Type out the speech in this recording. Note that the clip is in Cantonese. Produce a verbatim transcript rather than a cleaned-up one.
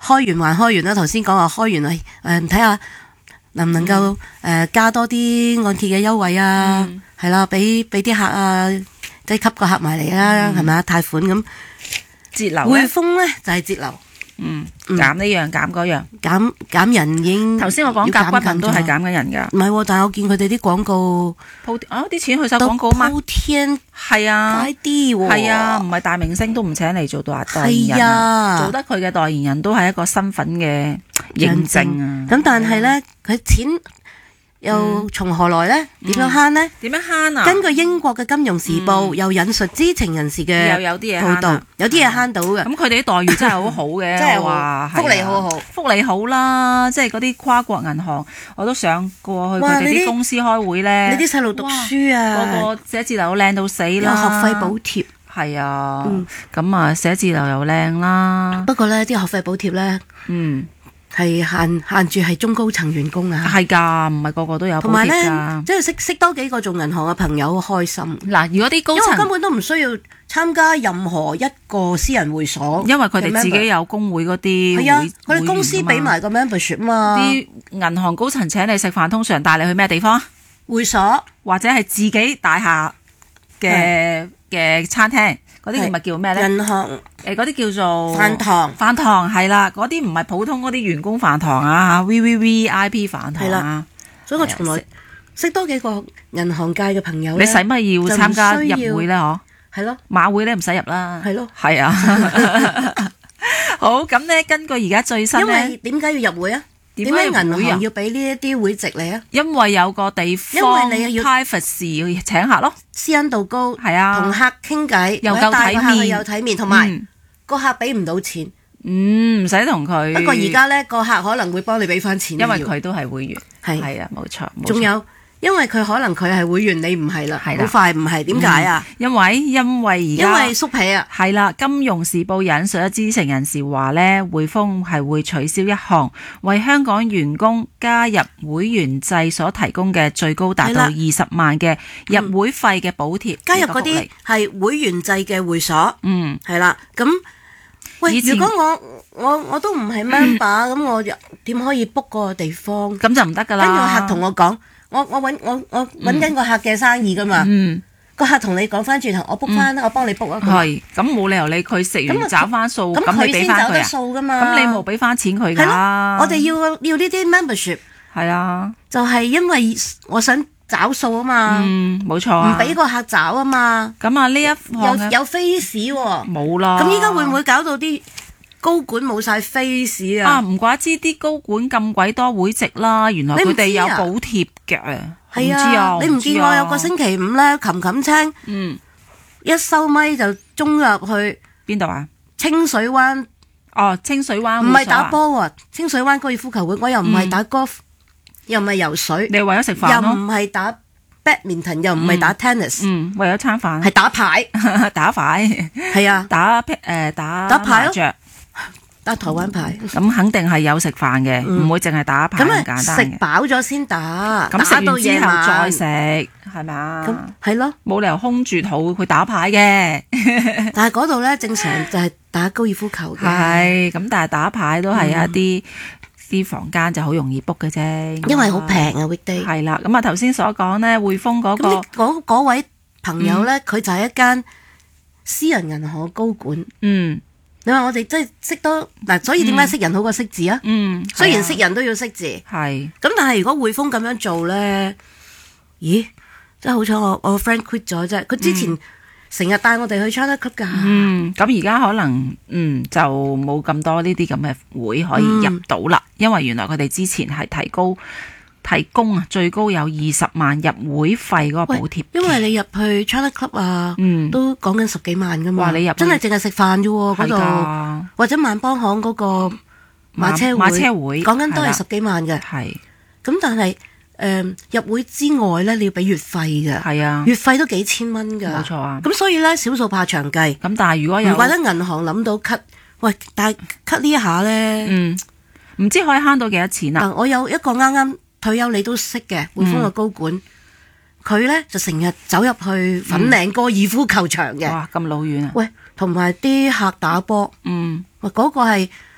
開完還開完啦。頭先講話開完誒，睇下能唔能夠誒、嗯呃、加多啲按揭嘅優惠啊？係、嗯、啦，俾俾啲客啊，即係吸個客埋嚟啦，係咪啊？貸款咁節流匯豐咧就係、是、節流。 嗯，減呢樣減嗰樣， 減減人已經頭先我講甲骨文都係減緊人㗎， 唔係，但係我見佢哋啲廣告鋪啊啲錢去晒廣告嘛， 鋪天係啊， 快啲喎， 係啊，唔係大明星都唔請嚟做代代言人， 係啊， 做得佢嘅代言人都係一個身份嘅認證啊。 咁但係咧，佢錢又從何來咧？點樣慳咧？ 點樣慳啊？ 根據英國嘅《金融時報》又引述知情人士嘅又有啲嘢報道，有啲嘢慳到嘅。 咁佢哋啲待遇真係好好嘅， 真係話福利好好， 福利好啦，即係嗰啲跨國銀行我都上過去佢哋啲公司開會咧。 你啲細路讀書啊， 個個寫字樓靚到死啦， 有學費補貼。 係啊，咁啊寫字樓又靚啦。 不過咧，啲學費補貼咧，嗯。係限限住係中高層員工啊， 係㗎，唔係個個都有補貼㗎。同埋咧， 即係識識多幾個做銀行嘅朋友開心。 嗱，如果啲高層， 因為根本都唔需要參加任何一個私人會所， 因為佢哋自己有工會嗰啲會， 係啊，佢哋公司俾埋個 membership 嘛。 啲銀行高層請你食飯，通常帶你去咩地方？ 會所或者係自己大廈嘅嘅餐廳。嗰啲咪叫咩咧？ 銀行誒嗰啲叫做飯堂， 飯堂係啦，嗰啲唔係普通嗰啲員工飯堂啊 ，V V V I P 飯堂啊。 所以我從來識多幾個銀行界嘅朋友咧。 你使乜要參加入會咧？嗬？ 係咯， 馬會咧唔使入啦。 係咯， 係啊。好，咁咧根據而家最新咧， 因為點解要入會啊？點解銀行要俾呢一啲會籍你啊？ 因為有個地方，因為你要 privacy 要請客咯， 私隱度高， 係啊， 同客傾偈又夠體面， 又體面，同埋個客俾唔到錢， 嗯，唔使同佢。 不過而家咧個客可能會幫你俾翻錢， 因為佢都係會員，係係啊，冇錯。 仲有。因為佢可能佢係會員，你唔係啦，好快唔係，點解啊？ 因為因為而家因為縮皮啊， 係啦。金融時報引述咗知情人士話咧，匯豐係會取消一項為香港員工加入會員制所提供嘅最高達到二十萬嘅入會費嘅補貼。 加入嗰啲係會員制嘅會所， 嗯， 係啦。咁喂，如果我我我都唔係 member，咁我點可以 book 嗰個地方？ 咁就唔得噶啦。 跟住客同我講。我我揾我我揾緊個客嘅生意噶嘛， 嗯， 個客同你講翻轉頭，我 book 翻，我幫你 book 啊。 係，咁冇理由你佢食完找翻數，咁佢先找得數噶嘛。 咁你冇俾翻錢佢㗎。係咯， 我哋要要呢啲 membership。 係啊， 就係因為我想找數啊嘛。 嗯，冇錯啊。 唔俾個客找啊嘛。 咁啊，呢一行有有 face 喎。 冇啦。 咁依家會唔會搞到啲高管冇晒 face 啊！ 啊，唔怪之啲高管咁鬼多會籍啦，原來佢哋有補貼嘅。 係啊，你唔見我有個星期五咧，冚冚青，嗯，一收咪就衝入去邊度啊？ 清水灣。 哦，清水灣。 唔係打波喎，清水灣高爾夫球會，我又唔係打 golf，又唔係游水。 你為咗食飯咯？ 又唔係打 badminton，又唔係打 tennis。 嗯，為咗餐飯。 係打牌， 打牌。 係啊， 打誒打打牌咯。打台灣牌， 咁肯定係有食飯嘅，唔會淨係打牌咁簡單嘅。 食飽咗先打， 咁食完之後再食，係咪啊？ 咁係咯， 冇理由空住肚去打牌嘅。 但係嗰度咧，正常就係打高爾夫球嘅。 係，咁但係打牌都係一啲啲房間就好容易 book 嘅啫， 因為好平啊 weekday。 係啦，咁啊頭先所講咧，匯豐嗰個嗰嗰位朋友咧，佢就係一間私人銀行嘅高管。嗯。你話我哋真係識多嗱，所以點解識人好過識字啊？嗯，雖然識人都要識字，係咁，但係如果匯豐咁樣做咧，咦，真係好彩我我個 friend quit 咗啫。佢之前成日帶我哋去 China Club 噶。嗯， 咁而家可能嗯就冇咁多呢啲咁嘅會可以入到啦，嗯、因為原來佢哋之前係提高提供啊，最高有二十萬入會費嗰個補貼。 因為你入去 China Club 啊，嗯、都講緊十幾萬噶嘛。 話你入真係淨係食飯啫喎，嗰度或者萬邦行嗰個馬車會，馬車會講緊都係十幾萬嘅。係咁，但係誒、呃、入會之外咧，你要俾月費嘅。係啊，月費都幾千蚊㗎。冇錯啊。咁所以咧，少數怕長計。咁但係如果有唔怪得銀行諗到 cut，喂，但係 cut 呢一下咧，嗯， 唔知可以慳到幾多錢啊？ 我有一個啱啱退休你都識嘅匯豐嘅高管，佢咧、嗯、就成日走入去粉嶺高爾夫球場嘅、嗯。哇，咁老遠啊！喂，同埋啲客打波，嗯，喂嗰、嗰個係